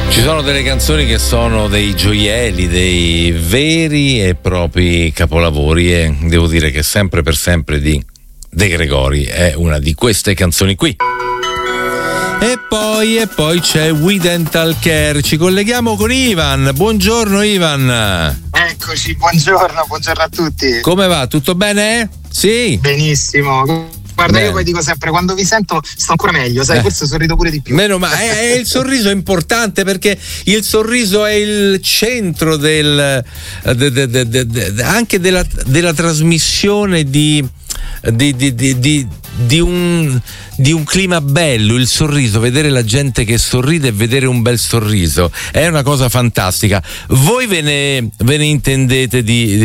Ci sono delle canzoni che sono dei gioielli, dei veri e propri capolavori, e devo dire che Sempre per sempre di De Gregori è una di queste canzoni qui. E poi c'è We Dental Care. Ci colleghiamo con Ivan. Buongiorno Ivan. Eccoci, buongiorno a tutti. Come va? Tutto bene? Sì. Benissimo. Guarda, io poi dico sempre, quando vi sento sto ancora meglio, sai, forse sorrido pure di più. Meno male, il sorriso è importante, perché il sorriso è il centro anche della trasmissione di un clima bello. Il sorriso, vedere la gente che sorride e vedere un bel sorriso è una cosa fantastica. Voi ve ne intendete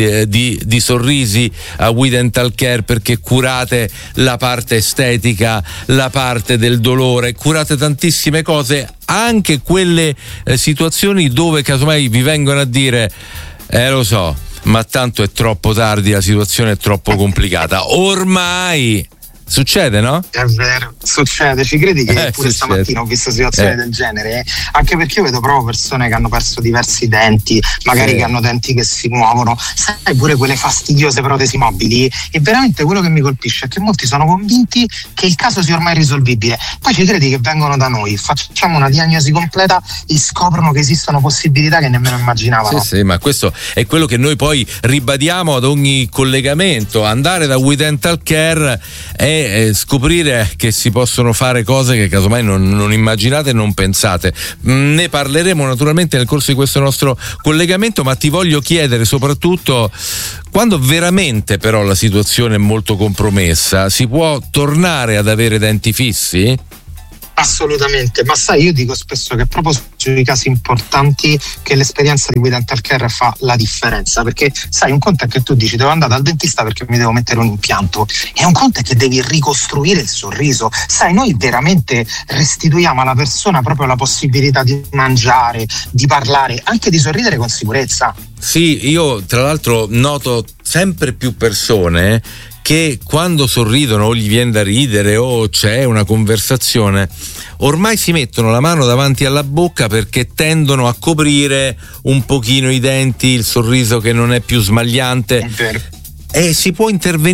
di sorrisi a We Dental Care, perché curate la parte estetica, la parte del dolore, curate tantissime cose, anche quelle situazioni dove casomai vi vengono a dire lo so, ma tanto è troppo tardi, la situazione è troppo complicata. Ormai succede, no? È vero, succede. Ci credi che pure stamattina ho visto situazioni del genere? Anche perché io vedo proprio persone che hanno perso diversi denti, magari che hanno denti che si muovono, sai, pure quelle fastidiose protesi mobili. E veramente quello che mi colpisce è che molti sono convinti che il caso sia ormai risolvibile. Poi ci credi che vengono da noi, facciamo una diagnosi completa e scoprono che esistono possibilità che nemmeno immaginavano. Sì, ma questo è quello che noi poi ribadiamo ad ogni collegamento. Andare da We Dental Care è scoprire che si possono fare cose che casomai non immaginate e non pensate. Ne parleremo naturalmente nel corso di questo nostro collegamento, ma ti voglio chiedere soprattutto, quando veramente però la situazione è molto compromessa, si può tornare ad avere denti fissi? Assolutamente, ma sai, io dico spesso che proprio sui casi importanti che l'esperienza di We Dental Care fa la differenza, perché sai, un conto è che tu dici devo andare dal dentista perché mi devo mettere un impianto, e un conto è che devi ricostruire il sorriso. Sai, noi veramente restituiamo alla persona proprio la possibilità di mangiare, di parlare, anche di sorridere con sicurezza. Sì, io tra l'altro noto sempre più persone che quando sorridono o gli viene da ridere o c'è una conversazione, ormai si mettono la mano davanti alla bocca perché tendono a coprire un pochino i denti, il sorriso che non è più smagliante. È vero. E si può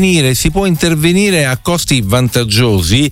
intervenire a costi vantaggiosi,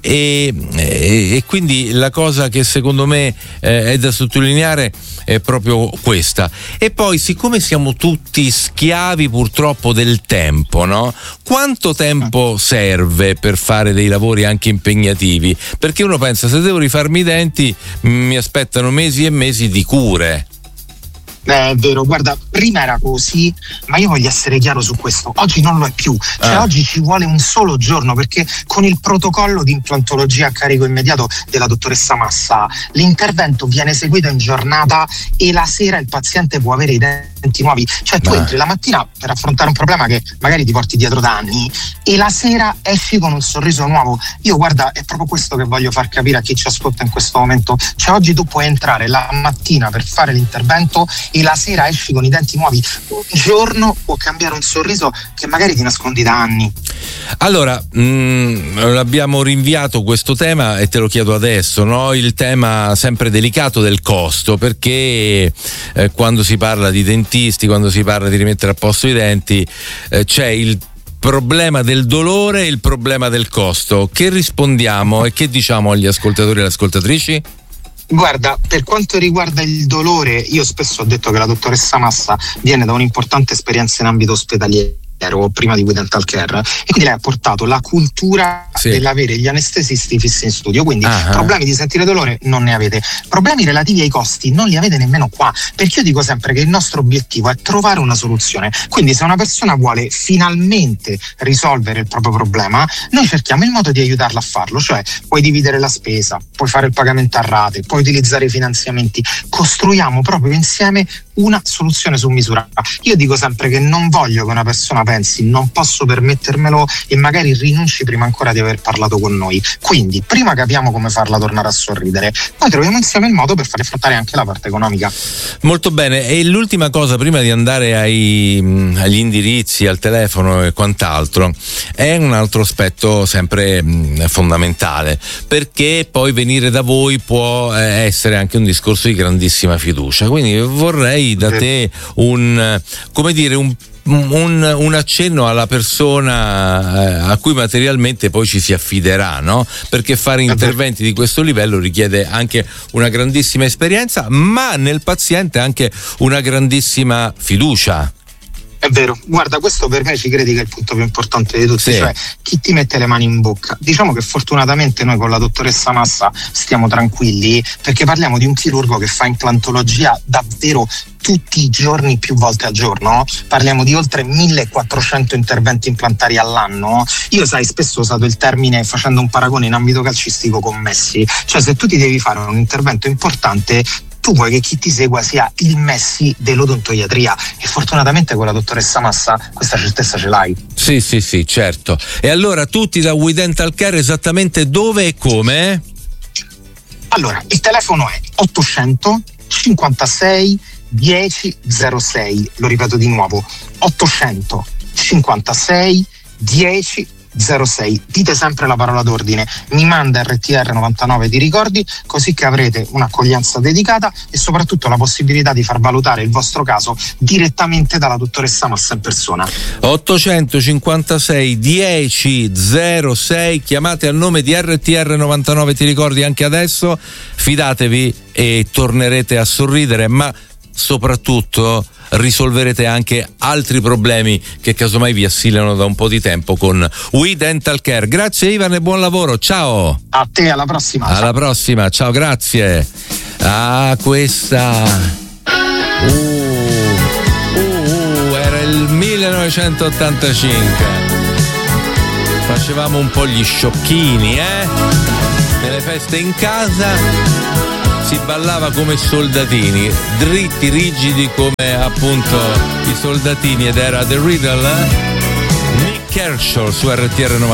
e quindi la cosa che secondo me è da sottolineare è proprio questa. E poi, siccome siamo tutti schiavi purtroppo del tempo, no? Quanto tempo serve per fare dei lavori anche impegnativi? Perché uno pensa, se devo rifarmi i denti mi aspettano mesi e mesi di cure. È vero, guarda, prima era così, ma io voglio essere chiaro su questo. Oggi non lo è più, cioè oggi ci vuole un solo giorno, perché con il protocollo di implantologia a carico immediato della dottoressa Massa l'intervento viene eseguito in giornata e la sera il paziente può avere i denti nuovi. Cioè tu entri la mattina per affrontare un problema che magari ti porti dietro da anni e la sera esci con un sorriso nuovo. Io, guarda, è proprio questo che voglio far capire a chi ci ascolta in questo momento. Cioè oggi tu puoi entrare la mattina per fare l'intervento e la sera esci con i denti nuovi. Un giorno può cambiare un sorriso che magari ti nascondi da anni. Allora, abbiamo rinviato questo tema e te lo chiedo adesso, no? Il tema sempre delicato del costo, perché quando si parla di dentisti, quando si parla di rimettere a posto i denti, c'è il problema del dolore e il problema del costo. Che rispondiamo e che diciamo agli ascoltatori e alle ascoltatrici? Guarda, per quanto riguarda il dolore, io spesso ho detto che la dottoressa Massa viene da un'importante esperienza in ambito ospedaliero prima di We Dental Care, e quindi lei ha portato la cultura dell'avere gli anestesisti fissi in studio, quindi problemi di sentire dolore non ne avete, problemi relativi ai costi non li avete nemmeno qua, perché io dico sempre che il nostro obiettivo è trovare una soluzione. Quindi se una persona vuole finalmente risolvere il proprio problema, noi cerchiamo il modo di aiutarla a farlo, cioè puoi dividere la spesa, puoi fare il pagamento a rate, puoi utilizzare i finanziamenti, costruiamo proprio insieme una soluzione su misura. Io dico sempre che non voglio che una persona pensi non posso permettermelo e magari rinunci prima ancora di aver parlato con noi. Quindi prima capiamo come farla tornare a sorridere, poi troviamo insieme il modo per far affrontare anche la parte economica. Molto bene. E l'ultima cosa prima di andare agli indirizzi, al telefono e quant'altro, è un altro aspetto sempre fondamentale, perché poi venire da voi può essere anche un discorso di grandissima fiducia. Quindi vorrei da te un accenno alla persona a cui materialmente poi ci si affiderà, no? Perché fare interventi di questo livello richiede anche una grandissima esperienza, ma nel paziente anche una grandissima fiducia. È vero, guarda, questo per me ci credi che è il punto più importante di tutti, sì. Cioè chi ti mette le mani in bocca. Diciamo che fortunatamente noi con la dottoressa Massa stiamo tranquilli, perché parliamo di un chirurgo che fa implantologia davvero tutti i giorni, più volte al giorno. Parliamo di oltre 1400 interventi implantari all'anno. Io, sai, spesso ho usato il termine, facendo un paragone in ambito calcistico, con Messi. Cioè, se tu ti devi fare un intervento importante, tu vuoi che chi ti segua sia il Messi dell'odontoiatria, e fortunatamente con la dottoressa Massa questa certezza ce l'hai. Sì, certo. E allora tutti da We Dental Care esattamente dove e come? Allora, il telefono è 800 56 10 06, lo ripeto di nuovo, 800 56 10 06. Dite sempre la parola d'ordine, mi manda RTR 99 di ricordi, così che avrete un'accoglienza dedicata e soprattutto la possibilità di far valutare il vostro caso direttamente dalla dottoressa Massa in persona. 856 10 06, chiamate al nome di RTR 99, ti ricordi anche adesso, fidatevi e tornerete a sorridere, ma soprattutto risolverete anche altri problemi che casomai vi assillano da un po' di tempo con We Dental Care. Grazie Ivan e buon lavoro, ciao. A te, alla prossima. Alla prossima, ciao, grazie. Questa era il 1985. Facevamo un po' gli sciocchini, nelle feste in casa si ballava come soldatini, dritti, rigidi come appunto i soldatini, ed era The Riddle, Nick Kershaw su RTR 90.